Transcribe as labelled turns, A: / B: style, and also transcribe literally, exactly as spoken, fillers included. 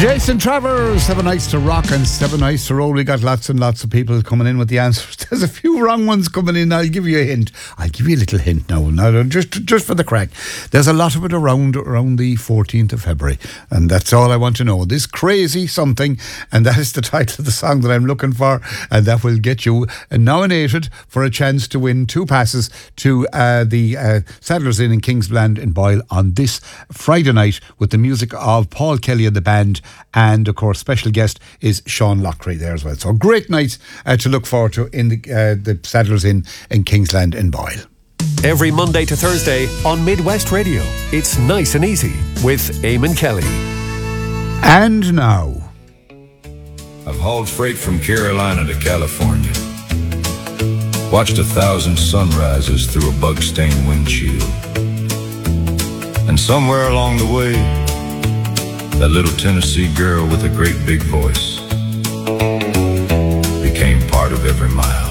A: Jason Travers, seven nights to rock and seven nights to roll. We got lots and lots of people coming in with the answers. There's a few wrong ones coming in. I'll give you a hint. I'll give you a little hint now, now just just for the crack. There's a lot of it around around the fourteenth of February, and that's all I want to know. This crazy something, and that is the title of the song that I'm looking for, and that will get you nominated for a chance to win two passes to uh, the uh, Saddler's Inn in Kingsland in Boyle on this Friday night with the music of Paul Kelly and the band. And of course, special guest is Sean Lockery there as well. So great night uh, to look forward to in the uh, the Saddlers Inn in Kingsland in Boyle.
B: Every Monday to Thursday on Midwest Radio, it's Nice and Easy with Eamon Kelly.
A: And now,
C: I've hauled freight from Carolina to California, watched a thousand sunrises through a bug-stained windshield, and somewhere along the way, that little Tennessee girl with a great big voice became part of every mile.